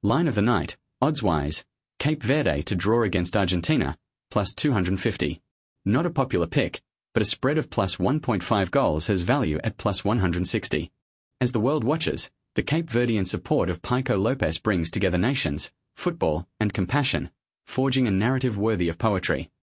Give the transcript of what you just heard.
Line of the night, odds-wise, Cape Verde to draw against Argentina, plus 250. Not a popular pick, but a spread of plus 1.5 goals has value at plus 160. As the world watches, the Cape Verdean support of Paiko Lopez brings together nations, football, and compassion, forging a narrative worthy of poetry.